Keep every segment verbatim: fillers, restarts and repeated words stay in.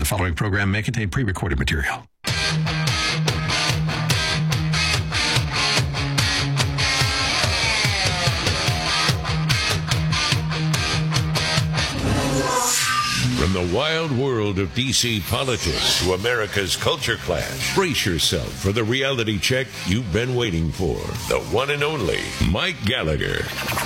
The following program may contain pre-recorded material. From the wild world of D C politics to America's culture clash, brace yourself for the reality check you've been waiting for. The one and only Mike Gallagher.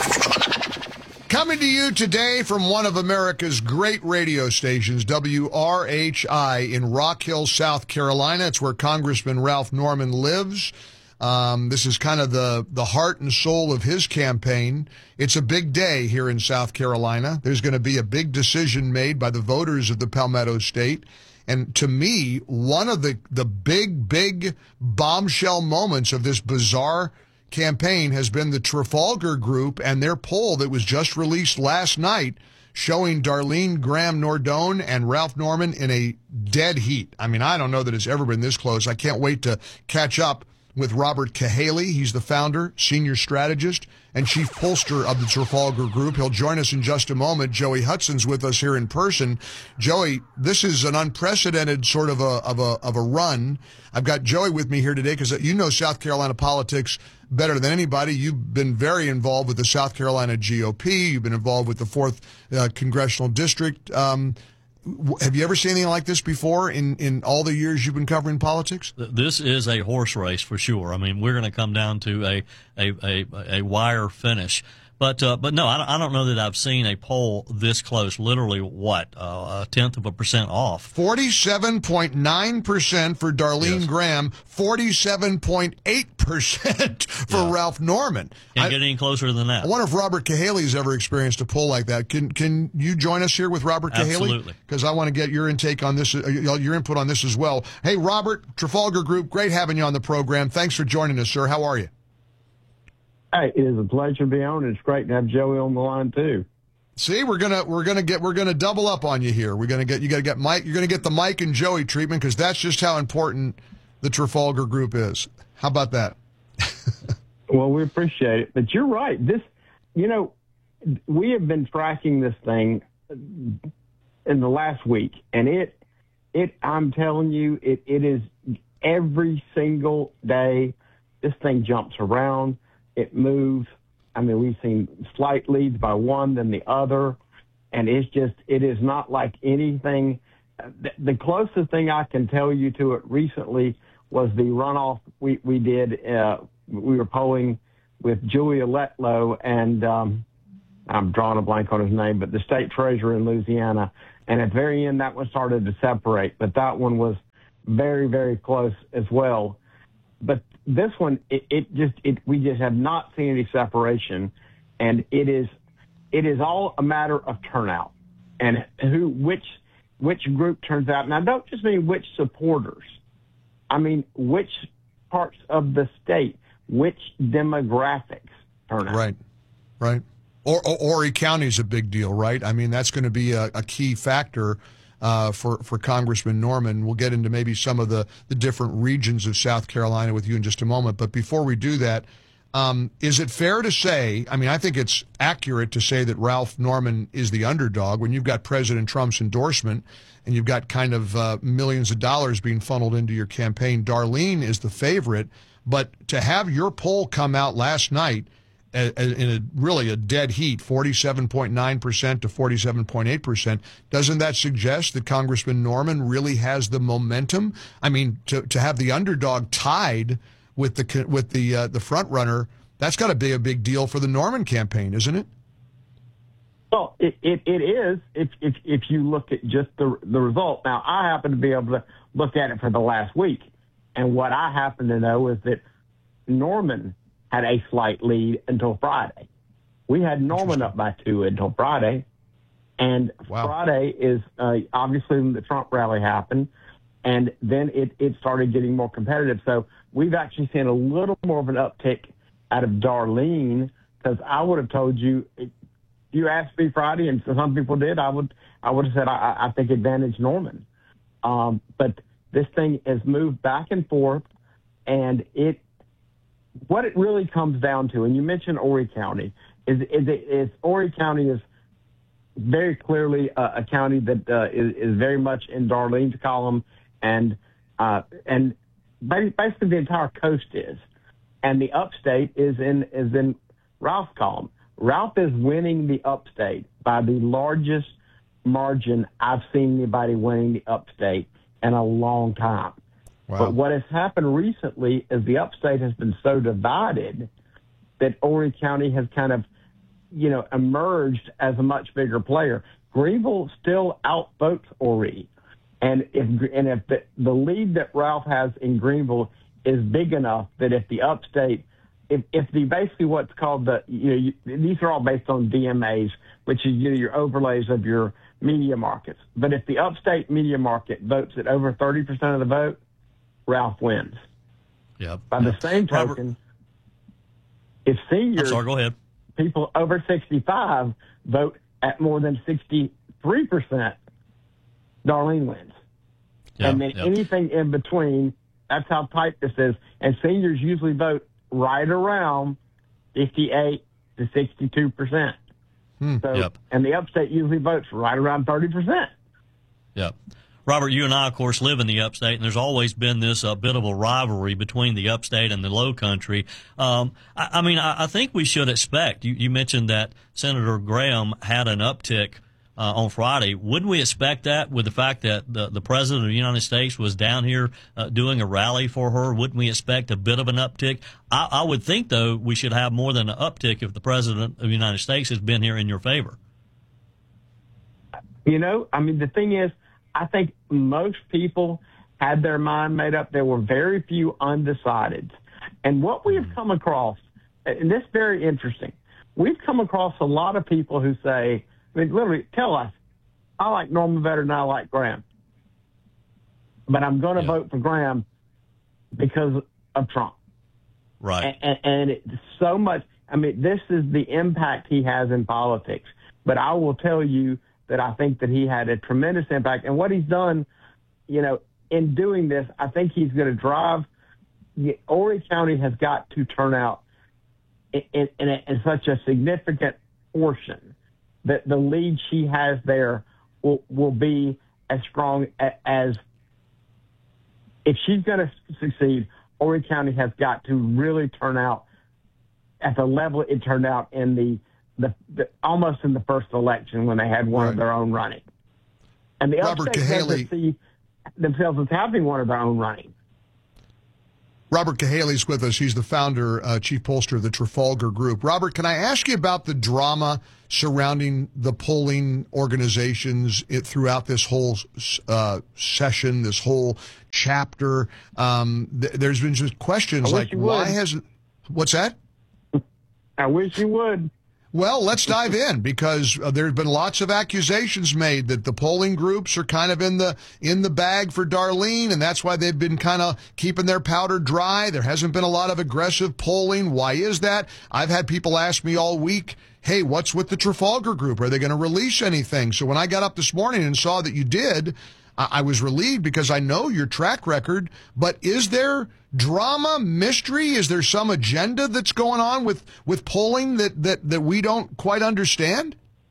Coming to you today from one of America's great radio stations, W R H I in Rock Hill, South Carolina. It's where Congressman Ralph Norman lives. Um, this is kind of the, the heart and soul of his campaign. It's a big day here in South Carolina. There's going to be a big decision made by the voters of the Palmetto State. And to me, one of the, the big, big bombshell moments of this bizarre campaign has been the Trafalgar Group and their poll that was just released last night showing Darlene Graham Nordone and Ralph Norman in a dead heat. I mean, I don't know that it's ever been this close. I can't wait to catch up with Robert Cahaly. He's the founder, senior strategist, and chief pollster of the Trafalgar Group. He'll join us in just a moment. Joey Hudson's with us here in person. Joey, this is an unprecedented sort of a of a of a run. I've got Joey with me here today because you know South Carolina politics better than anybody. You've been very involved with the South Carolina G O P. You've been involved with the fourth uh, Congressional District. Um, Have you ever seen anything like this before in, in all the years you've been covering politics? This is a horse race for sure. I mean, we're going to come down to a a, a, a wire finish. But uh, but no, I, I don't know that I've seen a poll this close. Literally, what uh, a tenth of a percent off. Forty-seven point nine percent for Darlene yes. Graham. Forty-seven point eight percent for yeah. Ralph Norman. Can't I, get any closer than that. I wonder if Robert Cahaly's ever experienced a poll like that. Can can you join us here with Robert Cahaly? Absolutely. Because I want to get your intake on this, uh, your input on this as well. Hey, Robert, Trafalgar Group, great having you on the program. Thanks for joining us, sir. How are you? Hey, it is a pleasure to be on. It's great to have Joey on the line too. See, we're gonna we're gonna get we're gonna double up on you here. We're gonna get you gotta get Mike. You're gonna get the Mike and Joey treatment because that's just how important the Trafalgar Group is. How about that? Well, we appreciate it, but you're right. This, you know, we have been tracking this thing in the last week, and it it I'm telling you, it it is every single day. This thing jumps around. It moves. I mean, we've seen slight leads by one, then the other, and it's just, it is not like anything. The, the closest thing I can tell you to it recently was the runoff we, we did. Uh, we were polling with Julia Letlow and um, I'm drawing a blank on his name, but the state treasurer in Louisiana. And at the very end, that one started to separate, but that one was very, very close as well. But this one, it, it just, it, we just have not seen any separation, and it is, it is all a matter of turnout and who, which, which group turns out. And I don't just mean which supporters. I mean, which parts of the state, which demographics turn out. Right, right. Or, or Horry County is a big deal, right? I mean, that's going to be a, a key factor Uh, for, for Congressman Norman. We'll get into maybe some of the, the different regions of South Carolina with you in just a moment. But before we do that, um, is it fair to say, I mean, I think it's accurate to say that Ralph Norman is the underdog when you've got President Trump's endorsement and you've got kind of uh, millions of dollars being funneled into your campaign. Darlene is the favorite. But to have your poll come out last night in a really a dead heat, forty-seven point nine percent to forty-seven point eight percent. Doesn't that suggest that Congressman Norman really has the momentum? I mean, to to have the underdog tied with the with the uh, the front runner, that's got to be a big deal for the Norman campaign, isn't it? Well, it, it, it is if, if if you look at just the the result. Now, I happen to be able to look at it for the last week, and what I happen to know is that Norman had a slight lead until Friday. We had Norman up by two until Friday. And wow. Friday is uh, obviously when the Trump rally happened, and then it, it started getting more competitive. So we've actually seen a little more of an uptick out of Darlene, because I would have told you, if you asked me Friday, and some people did, I would I would have said I, I think advantage Norman. Um, but this thing has moved back and forth, and it what it really comes down to, and you mentioned Horry County, is, is, it, is Horry County is very clearly uh, a county that uh, is, is very much in Darlene's column, and uh, and basically the entire coast is, and the upstate is in is in Ralph's column. Ralph is winning the upstate by the largest margin I've seen anybody winning the upstate in a long time. Wow. But what has happened recently is the upstate has been so divided that Horry County has kind of, you know, emerged as a much bigger player. Greenville still outvotes Horry. And if, and if the, the lead that Ralph has in Greenville is big enough that if the upstate, if, if the basically what's called the, you know, you, these are all based on D M As, which is, you know, your overlays of your media markets. But if the upstate media market votes at over thirty percent of the vote, Ralph wins. Yep. By yep. the same token, Robert, if seniors, I'm sorry, go ahead. people over sixty-five vote at more than sixty-three percent, Darlene wins. Yep, and then yep. anything in between, that's how tight this is. And seniors usually vote right around fifty-eight to sixty-two percent. Hmm. So, Yep. and the upstate usually votes right around thirty percent. Yep. Robert, you and I, of course, live in the upstate, and there's always been this uh, bit of a rivalry between the upstate and the low country. Um, I, I mean, I, I think we should expect, you, you mentioned that Senator Graham had an uptick uh, on Friday. Wouldn't we expect that with the fact that the, the President of the United States was down here uh, doing a rally for her? Wouldn't we expect a bit of an uptick? I, I would think, though, we should have more than an uptick if the President of the United States has been here in your favor. You know, I mean, the thing is, I think most people had their mind made up. There were very few undecideds. And what we have come across, and this is very interesting, we've come across a lot of people who say, I mean, literally tell us, I like Norman better than I like Graham. But I'm going to Yeah. vote for Graham because of Trump. Right. And, and it's so much, I mean, this is the impact he has in politics. But I will tell you that I think that he had a tremendous impact. And what he's done, you know, in doing this, I think he's going to drive, Horry County has got to turn out in, in, in, a, in such a significant portion that the lead she has there will, will be as strong as, if she's going to succeed, Horry County has got to really turn out at the level it turned out in the The, the, almost in the first election when they had one Right. of their own running. And the Robert upstate Cahaley- doesn't see themselves as having one of their own running. Robert Cahaley's with us. He's the founder, uh, chief pollster of the Trafalgar Group. Robert, can I ask you about the drama surrounding the polling organizations it, throughout this whole uh, session, this whole chapter? Um, th- there's been just questions I wish like, you why would. hasn't... What's that? I wish you would. Well, let's dive in because uh, there have been lots of accusations made that the polling groups are kind of in the in the bag for Darlene, and that's why they've been kind of keeping their powder dry. There hasn't been a lot of aggressive polling. Why is that? I've had people ask me all week, hey, what's with the Trafalgar Group? Are they going to release anything? So when I got up this morning and saw that you did, I, I was relieved because I know your track record. But is there drama, mystery? Is there some agenda that's going on with, with polling that, that, that we don't quite understand?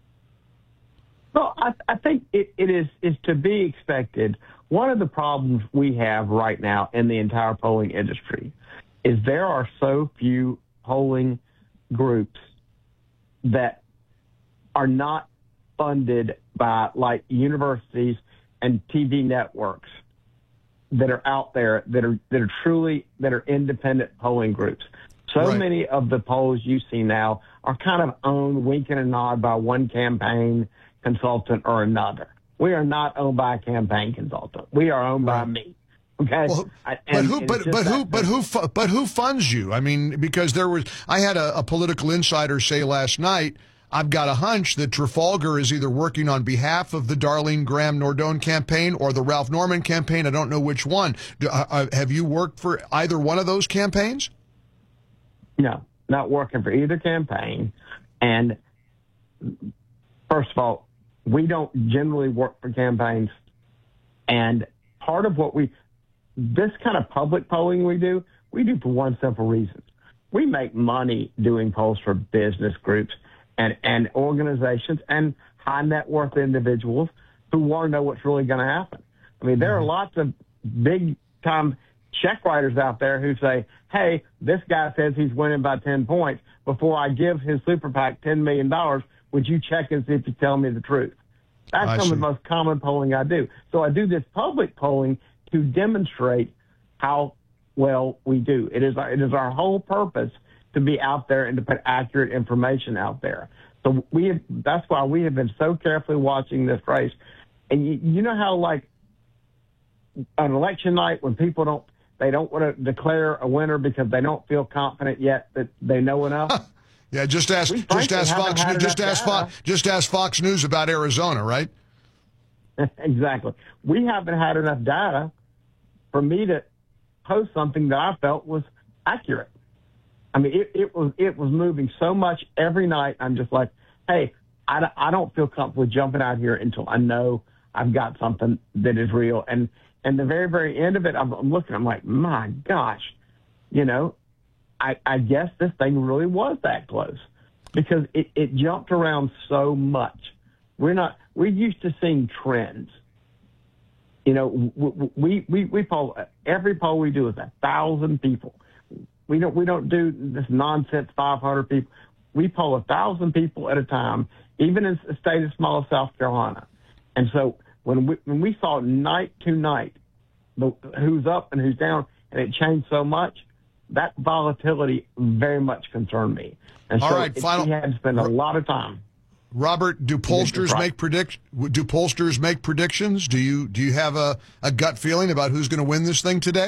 Well, I, I think it, it is, is to be expected. One of the problems we have right now in the entire polling industry is there are so few polling groups that are not funded by like universities and T V networks that are out there that are that are truly that are independent polling groups. So Right. many of the polls you see now are kind of owned, wink and a nod, by one campaign consultant or another. We are not owned by a campaign consultant. We are owned by me. Okay, Well, I- but and- who? and But it's just but who? that But simple. who? fu- But who funds you? I mean, because there was. I had a, a political insider say last night, I've got a hunch that Trafalgar is either working on behalf of the Darlene Graham Nordone campaign or the Ralph Norman campaign. I don't know which one. Do, uh, uh, have you worked for either one of those campaigns? No, not working for either campaign. And first of all, we don't generally work for campaigns. And part of what we, this kind of public polling we do, we do for one simple reason. We make money doing polls for business groups and, and organizations and high net worth individuals who want to know what's really going to happen. I mean, there are lots of big time check writers out there who say, hey, this guy says he's winning by ten points. Before I give his super PAC ten million dollars, would you check and see if he's telling me the truth? That's I some see. of the most common polling I do. So I do this public polling to demonstrate how well we do. It is our, it is our whole purpose to be out there and to put accurate information out there. So we have, that's why we have been so carefully watching this race. And you, you know how, like, on election night when people don't, they don't want to declare a winner because they don't feel confident yet that they know enough. Yeah, just ask, We just frankly ask haven't Fox, had just enough ask data. Fox, just ask Fox News about Arizona, right? Exactly. We haven't had enough data for me to post something that I felt was accurate. I mean, it, it was it was moving so much every night. I'm just like, hey, I, don't- I don't feel comfortable jumping out here until I know I've got something that is real. And and the very, very end of it, I'm, I'm looking, I'm like, my gosh, you know, I, I guess this thing really was that close because it, it jumped around so much. We're not, we're used to seeing trends. You know, we, we, we poll, every poll we do is a thousand people. We don't, we don't do this nonsense five hundred people. We poll a thousand people at a time, even in a state as small as South Carolina. And so when we, when we saw night to night the, who's up and who's down, and it changed so much, that volatility very much concerned me. And All so right, it, final- we had to spend a lot of time. Robert, do pollsters right. make predict? Do pollsters make predictions? Do you do you have a, a gut feeling about who's going to win this thing today?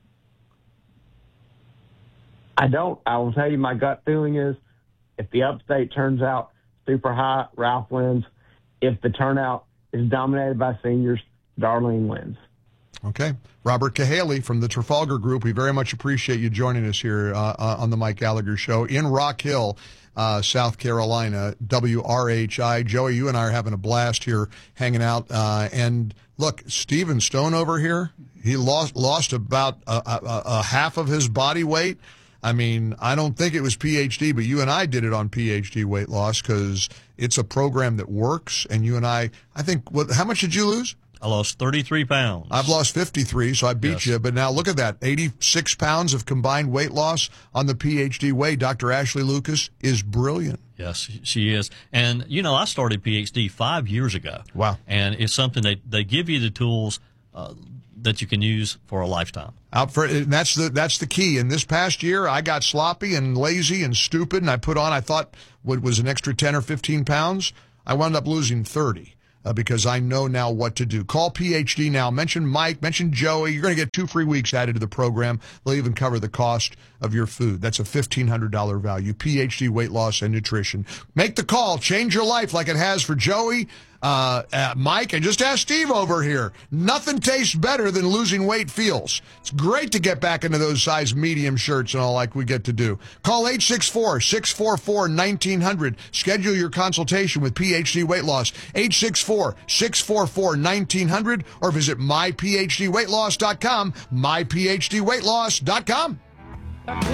I don't. I will tell you my gut feeling is if the upstate turns out super high, Ralph wins. If the turnout is dominated by seniors, Darlene wins. Okay. Robert Cahaly from the Trafalgar Group, we very much appreciate you joining us here uh, uh, on the Mike Gallagher Show in Rock Hill, uh, South Carolina, W R H I. Joey, you and I are having a blast here hanging out. Uh, and look, Stephen Stone over here, he lost lost about a, a, a half of his body weight. I mean, I don't think it was P H D, but you and I did it on P H D weight loss because it's a program that works. And you and I, I think, what? How much did you lose? I lost thirty-three pounds. I've lost fifty-three, so I beat Yes. you. But now look at that, eighty-six pounds of combined weight loss on the P H D way. Doctor Ashley Lucas is brilliant. Yes, she is. And, you know, I started P H D five years ago. Wow. And it's something they, they give you the tools uh, that you can use for a lifetime. Out for and that's the that's the key. And this past year, I got sloppy and lazy and stupid, and I put on, I thought, what was an extra ten or fifteen pounds. I wound up losing thirty. Uh, because I know now what to do. Call P H D now. Mention Mike. Mention Joey. You're going to get two free weeks added to the program. They'll even cover the cost of your food. That's a fifteen hundred dollars value. P H D Weight Loss and Nutrition. Make the call. Change your life like it has for Joey, uh, uh, Mike, and just ask Steve over here. Nothing tastes better than losing weight feels. It's great to get back into those size medium shirts and all like we get to do. Call eight six four, six four four, one nine zero zero. Schedule your consultation with P H D Weight Loss. eight six four, six four four, one nine zero zero or visit my p h d weight loss dot com, my p h d weight loss dot com.